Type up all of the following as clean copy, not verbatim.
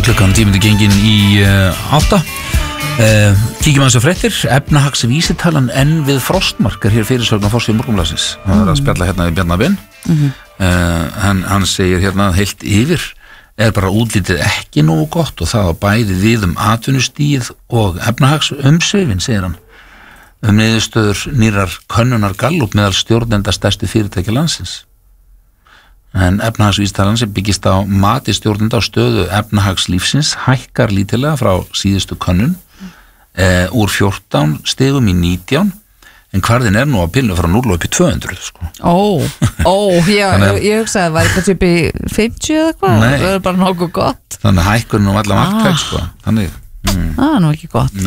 klukkan 10 gengin í 8. Kíkjum að þessu fréttir. Efnahagsvísitalan enn við frostmark hér fyrirsögn á forsíðu Morgunblaðsins. Það að spjalla hérna við Bjarna Ben. Hann segir hérna heilt yfir bara útlitið ekki nógu gott og það á bæði við atvinnustigið og efnahagsumsvifin, segir hann. Niðurstöður nýrrar könnunar Gallup meðal stjórnenda stærstu fyrirtækja landsins. En efnahagsvísitalan sem byggist á mati stjórnenda á stöðu efnahagslífsins hækkar lítilega frá síðustu könnun úr 14 stigum í 19, en hvarðin nú á pilnu frá 0 upp í 200 sko. Ég hugsaði að það var eitthvað upp í 50 eða hvað, það er bara nokkuð gott. Þannig hækkar nú allar marktæk sko. Þannig það er nú ekki gott.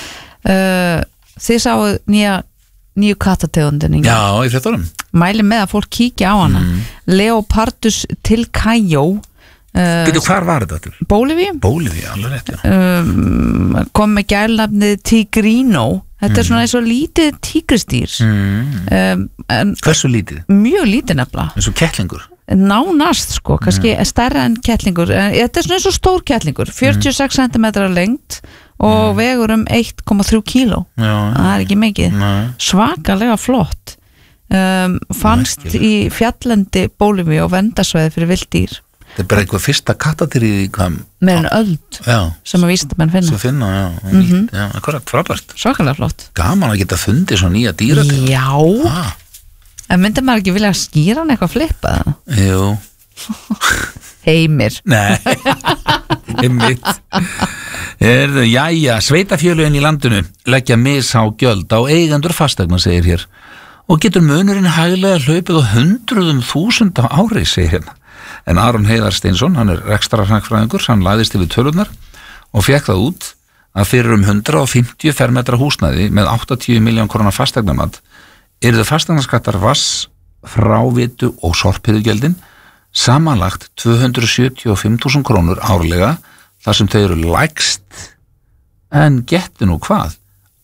Þið sáu nýju kattategundin. Já, í fréttunum. Mæli með að fólk kíkja á hana. Leopardus tilcaio. Býtu, hvar var þetta? Bolívíu, alveg rétt, kom með gælnafnið Tigrino. Þetta er svona eins og lítið tígristýr. Hversu lítið? Mjög lítið nefnilega. Eins og kettlingur? Nánast sko, kannski stærra en kettlingur. Þetta er svona eins og stór kettlingur, 46 cm lengt og vegur 1,3 kíló. Það er ekki mikið. Svakalega flott. Fannst í fjalllendi Bolívíu og verndarsvæði fyrir vilt dýr. Þetta er bara eitthvað fyrsta kattadýrið í hvað? Meira en öld, sem að vísindamenn finna. Sem finna, akkurat, frábært. Svakalega flott. Gaman að geta fundið svo nýja dýra. Já. En myndi maður ekki vilja skýra hann eitthvað flippað? Jú. Heimir. Nei, einmitt. Jæja, sveitafélögin í landinu leggja mishá gjöld á eigendur fasteigna, segir hér. Og getur munurinn hæglega hlaupið á 100.000 á ári, segir hérna. En Aron Heiðar Steinsson, hann rekstrarhagfræðingur, hann lagðist yfir tölurnar og fekk það út að fyrir 150 fermetra húsnæði með 80 miljón króna fasteignamat yrðu fasteignaskattar vass, frávitu og sorphirðugjöldin samanlagt 275.000 krónur árlega, þar sem þau eru lægst, en gettu nú hvað?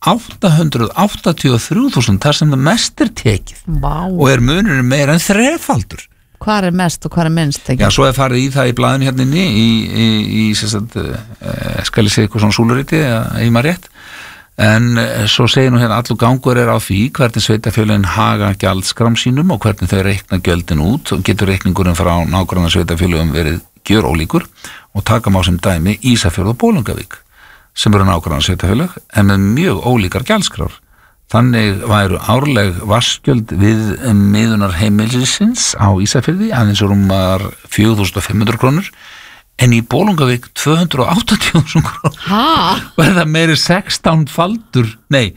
883.000 þar sem það mest er tekið. Og munurinn meira en þrefaldur. Hvað er mest og hvað er minnst? Ekki? Já, svo farið í það í blaðinu hérna inni í skal ég segja eitthvað svona súluriti eða ég maður rétt, en svo segir nú hérna allur gangur á því hvernig sveitafélögin haga gjaldskram sínum og hvernig þau reikna gjöldin út og getur reikningurinn frá nágranna sveitafélögum verið gjörólíkur og taka má sem dæmi Ísafjörð og Bolungarvík sem eru nágranna sveitafélög en með mjög ólíkar gjaldskrár. Þannig væru árleg vassgjöld við miðunar heimilisins á Ísafirði aðeins rúmar 4.500 krónur en í Bolungarvík 280.000 krónur. Og það meiri 16 faldur, nei,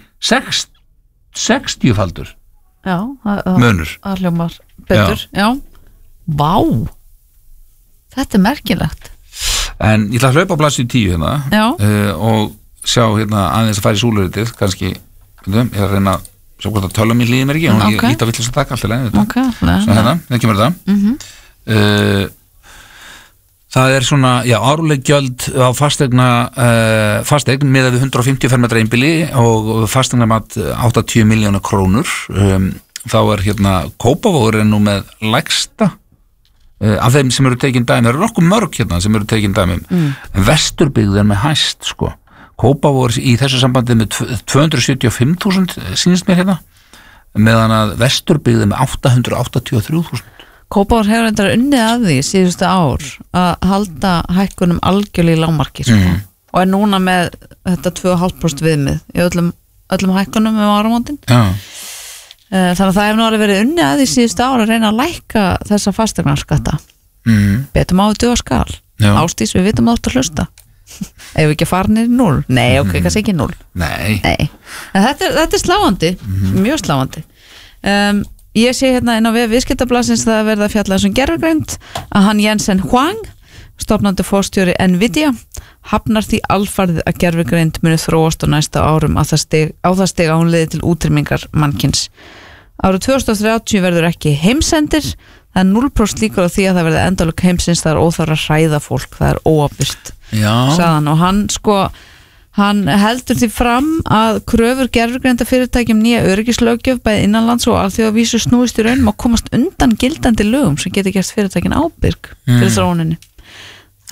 60 faldur. Já, munur. Það hljómar betur. Já. Vá, þetta er merkilegt. En ég ætla að hlaupa á blaðsíðu 10 hérna og sjá hérna aðeins að fara í súluritið, kannski. Ég er að reyna að sjá hvort að tölum í líði mér ekki og ég ít að vill þess að taka alltaf leið svo hérna, það kemur það það er svona, árleg gjöld á fasteign með við 150 fermetra einbýli og fasteignamat 80 miljónir krónur þá er hérna Kópavogur nú með lægsta af þeim sem eru tekin dæmi, það eru nokkuð mörg hérna sem eru tekin dæmi en Vesturbyggð er með hæst sko. Kópavogur í þessu sambandi með 275.000 sýnist mér hérna meðan að Vesturbyggð með 883.000. Kópavogur hefur endar unnið að því síðustu ár að halda hækkunum algjörlega í lágmarki sko. Og er núna með þetta 2,5% viðmið í öllum hækkunum með áramótin. Þannig að það hefur nú alveg verið unnið að því síðustu ár að reyna að lækka þessa fasteignaskatta. Betum á þetta og skal. Ástís, við vitum að þetta hlusta. Ef við ekki farnir 0? Nei, ok, kannski ekki 0. Nei. En þetta er sláandi, mjög sláandi. Ég sé hérna inn á viðskiptablaðsins það verða að fjalla þessum gervigreind að hann Jensen Huang, stofnandi forstjóri Nvidia, hafnar því alfarið að gervigreind muni þróast á næsta árum á það stig að hún leiði til útrýmingar mannkins. Árið 2030 verður ekki heimsendir, það er 0% líkur á því að það verði endalok heimsins, það er óþarf að hræða fólk, það er óábyrgt. Sagðan og hann heldur því fram að kröfur gervigreinda fyrirtækjum nýja öryggislöggjöf bæði innanlands og alþjóðavísu snúist í raunum og komast undan gildandi lögum sem getur gert fyrirtækin ábyrg fyrir þróuninni.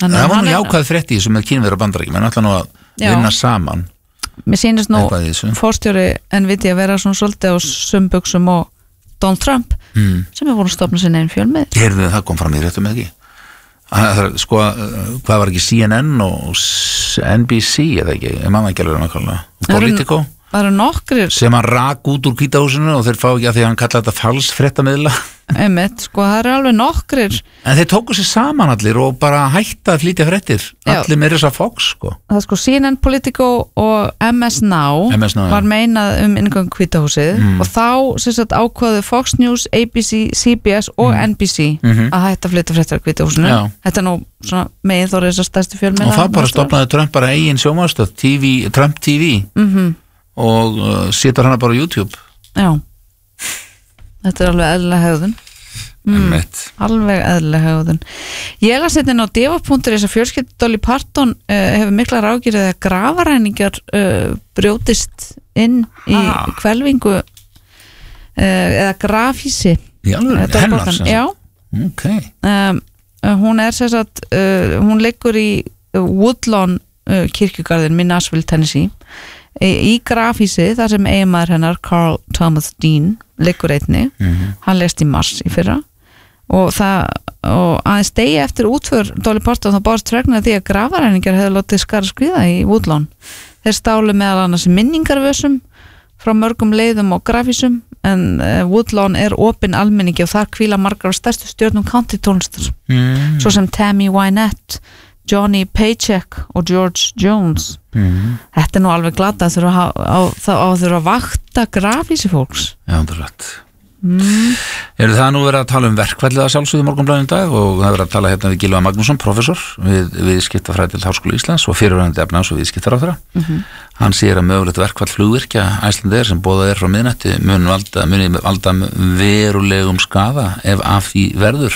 Það var nú jákvæð frétt í þessu með Kínverjar og Bandaríkjamenn, menn ætla nú að vinna saman. Mér sýnist nú forstjóri NVIDIA vera svona svolítið á sumbuxum og Donald Trump sem er voru að stofna sinni einn fjölmið. Heyrðu það kom fram í réttum ekki. Sko, hvað var ekki CNN og NBC eða ekki, ég manna ekki alveg nákvæmlega. Politico. Það eru nokkrir sem hann rak út úr Hvíta húsinu og þeir fá ekki að því að hann kalla þetta falsfréttamiðla. Einmitt, sko, það eru alveg nokkrir. En þeir tóku sér saman allir og bara hætta að flytja fréttir. Allir með þessa Fox, sko. Það er sko CNN, Politico og MS Now var meinað inngöng Hvíta húsið og þá sem sagt ákvaðu Fox News, ABC, CBS og NBC að hætta að flytja fréttir á Hvíta húsinu. Þetta er nú svona megin þó þessar stærstu fjölmiðlar. Og það bara stofnaði Trump bara eigin sjónvarpsstöð, Trump TV. Og setur hana bara á YouTube. Já, þetta er alveg eðlileg hegðun. Alveg eðlileg hegðun. Ég las þetta inn á Deva.is að fjölskyldu Dolly Parton hefur miklar ágjörðið að grafaræningar brjótist inn í hvelfingu eða grafhýsi. Í alveg hennar sem? Já. Okay. Hún er sem sagt hún liggur í Woodlawn kirkjugarðin í Nashville, Tennessee. Í grafhýsi þar sem eiginmaður hennar Carl Thomas Dean liggur einnig, hann lést í mars í fyrra og aðeins degi eftir útför Dolly Parton þá bárst fregnir því að grafaræningar hefðu látið skara skriða í Woodlawn. Þeir stálu meðal annars minningarvössum frá mörgum leiðum og grafhýsum en Woodlawn er opin almenningi og þar hvíla margar af stærstu stjörnum country tónlistar svo sem Tammy Wynette, Johnny Paycheck og George Jones. Þetta er nú alveg glata að þurfa að vakta grafhýsi fólks. Já, það er rætt. Er það nú verið að tala verkfallið að sjálfsögðu Morgunblaðinu í dag og það er verið að tala hérna við Gylfa Magnússon, prófessor við viðskiptafræði til Háskóla Íslands og fyrirverandi efnahags- og viðskiptaráðherra. Hann segir að mögulegt verkfall flugvirkja Icelandair sem boðað er frá miðnætti muni valda verulegum skaða ef af því verður.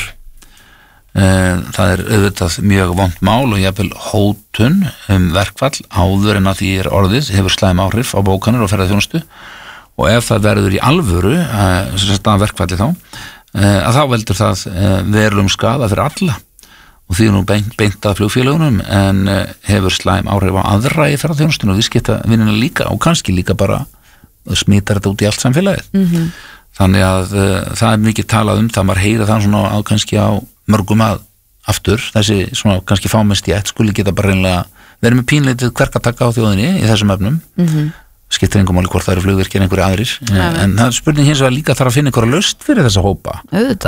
Það er auðvitað mjög vont mál og jafnvel hótun verkfall áður en að því er orðið hefur slæm áhrif á bókanir og ferðaþjónustu og ef það verður í alvöru verkfalli þá að þá veldur það verulegum skaða fyrir alla og því er nú beint að flugfélagunum en hefur slæm áhrif á aðra í ferðaþjónustunum og viðskiptavinnina líka og kannski líka bara smitar þetta út í allt samfélagið. Þannig að það er mikið talað það maður heyra það svona á kannski á mörgum að aftur, þessi svona kannski fámest ég skuli geta bara reynilega verið með pínleitið kverkataka á þjóðinni í þessum efnum skiptir engum máli hvort það eru flugvirkir en einhverju aðrir en það er spurning hins vegar líka þarf að finna einhverja lausn fyrir þessa hópa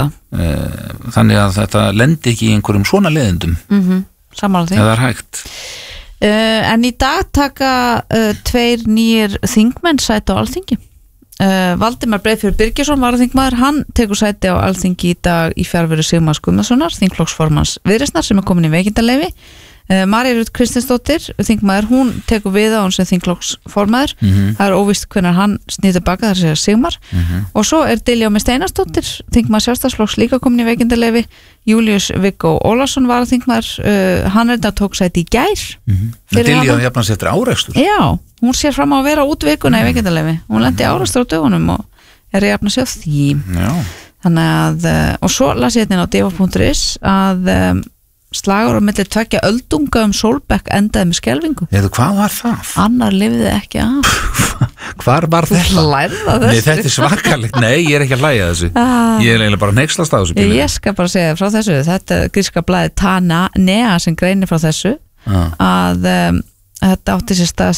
þannig að þetta lendi ekki í einhverjum svona leiðindum Sammála því það er hægt En í dag taka 2 nýjir þingmenn sæti á Alþingi Valdimar Breiðfjörð Birgisson varaþingmaður, hann tekur sæti á Alþingi í dag í fjarveru Sigmars Guðmundssonar, þingflokksformanns Viðreisnar sem er komin í veikindaleyfi. María Rut Kristinsdóttir, þingmaður, hún tekur við á hann sem þingflokksformaður. Það er óvíst hvenær hann snýr tilbaka, þar segja Sigmar. Og svo er Diljá Mist Einarsdóttir, þingmaður Sjálfstæðisflokks líka komin í veikindaleyfi. Júlíus Viggo Ólafsson varaþingmaður, hann er þetta tók sæti í gær. Diljá jafnast eftir árekstur. Já. Hún sér fram á að vera út vikuna í veikindaleyfi. Hún lendi árekstur á dögunum og er að jafna sig á því. Já. Þannig að, og svo las ég þetta inn á deva.is að slagur á milli 2 öldunga Sólbekk endaði með skelfingu. Hvað var það? Annar lifði ekki af. Hvar var þetta? Þú hlærða þessu. Nei, þetta er svakalegt. Nei, ég er ekki að hlæja þessu. Ég er eiginlega bara hneykslast á þessu. Ég skal bara segja frá þessu. Þetta gríska blaðið Tanea sem greinir frá þessu að þetta átti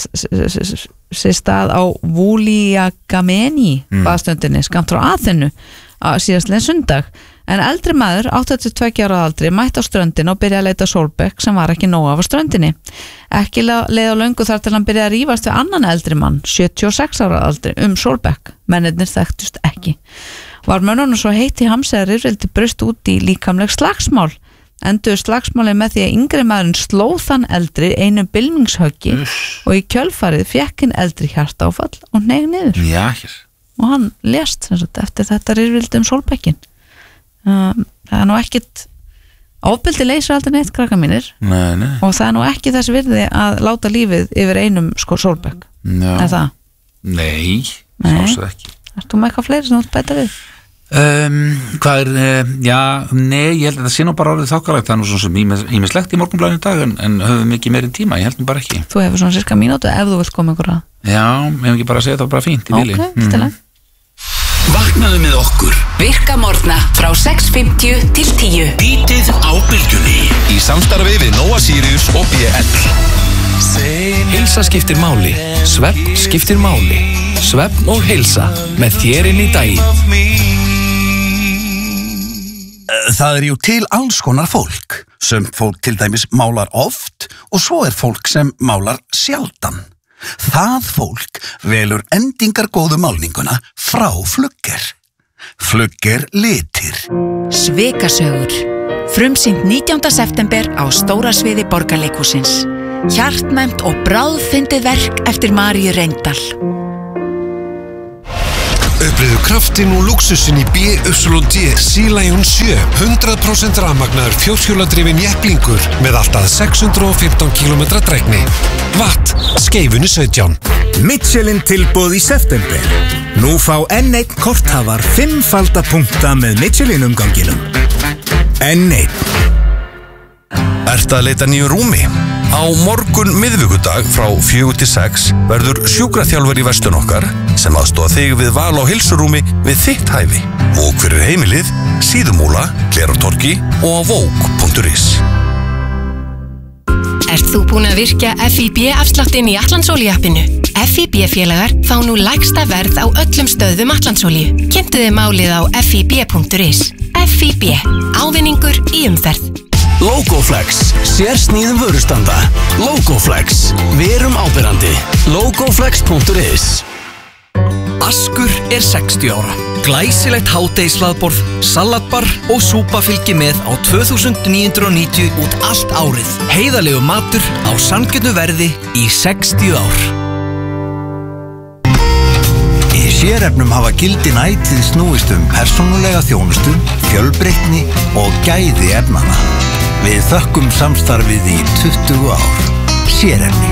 sér stað á Vouliagameni baðstöndinni skamt frá Aþenu síðastliðinn sundag en eldri maður 82 ára aldri mætti á ströndinu og byrjaði að leita Sólbekk sem var ekki nóg af á ströndinni ekki leið á löngu þar til hann byrjaði að rífast við annan eldri mann 76 ára aldri Sólbekk mennirnir þekktust ekki var mönnunum svo heitt í hamsi að rifrildi braust út í líkamleg slagsmál endur slagsmálið með því að yngri maðurinn sló þann eldri einu bylmingshöggi og í kjölfarið fékk hinn eldri hjartaáfall og hneig niður og hann lést eftir þetta rifrildi Sólbekkin það er nú ekkit ofbeldi leysir aldrei neitt krakka mínir nei. Og það er nú ekki þess virði að láta lífið yfir einum Sólbekk er það? Nei, sjálfsög ekki Ertu með eitthvað fleiri sem þú bæta við? Hvað ég held að það sé nú bara orðið þokkalegt, það er nú svona sem ímislegt í Morgunblaðinu í dag en höfum ekki meiri tíma, ég held nú bara ekki. Þú hefur svona cirka mínútu ef þú vilt koma einhverja. Já, ef ekki bara segja það bara fínt í bili. Ok, stilega. Vaknaðu með okkur. Virka morgna frá 6:50 til 10. Bítið á bylgjunni. Í samstarfi við Nóa Sirius og BL. Heilsa skiptir máli. Svefn skiptir máli. Svefn og heilsa með þér inn í daginn. Það jú til alls konar fólk. Sumt fólk til dæmis málar oft og svo fólk sem málar sjaldan. Það fólk velur endingargóðu málninguna frá Flugger. Flugger litir. Svikasögur. Frumsýnt 19. september á stóra sviði Borgarleikhússins. Hjartnæmt og bráðfyndið verk eftir Maríu Reyndal. Upplifðu kraftinn og lúxusinn í BYD Sea Lion 7. 100% rafmagnaður fjórhjóladrifinn jepplingur með allt að 615 km drægni. Watt, skeifunni 17. Michelin tilboð í september. Nú fá N1 korthafar 5-falda punkta með Michelin umganginum. N1. Ertu að leita nýju rúmi? Á morgun miðvikudag frá 4 til 6 verður sjúkraþjálfur í verslun okkar sem aðstoða þig við val á heilsurúmi við þitt hæfi. Vóg fyrir heimilið, Síðumúla, Glerártorgi og á vóg.is. Ert þú búin að virkja FIB afsláttinn í Atlansolíu-appinu? FIB félagar fá nú lægsta verð á öllum stöðvum Atlansolíu. Kynntu þið málið á fib.is. FIB, ávinningur í umferð. Logoflex, sérsníðum vörustanda. Logoflex, verum áberandi. Logoflex.is. Askur 60 ára. Glæsilegt hádegishlaðborð, salatbar og súpa fylgir með á 2.990 út allt árið. Heiðarlegu matur á sanngjörnu verði í 60 ár. Í sérefnum hafa gildin ætíð snúist persónulega þjónustu, fjölbreytni og gæði efnana. Við þökkum samstarfið í 20 ár. Sérefni.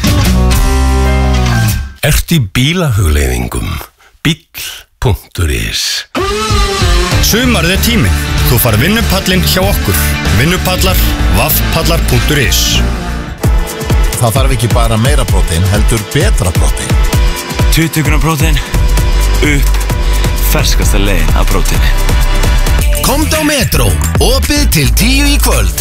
Ertu í bílahugleiðingum? Bíll.is. Sumarið tíminn. Þú far vinnupallinn hjá okkur. Vinnupallar, vaffpallar.is. Það þarf ekki bara meira prótein, heldur betra prótein. 20 g prótein, upp, ferskasta leiðin af próteini. Komdu á Metro, opið til 10 í kvöld.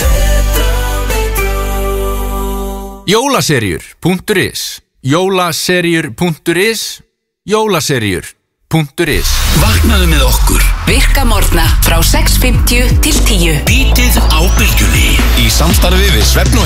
Jólaseríur.is. Jólaseríur.is. Jólaseríur.is. Vaknaðu með okkur. Virka morgna frá 6:50 til 10. Bítið á bylgjunni. Í samstarfi við Svefn og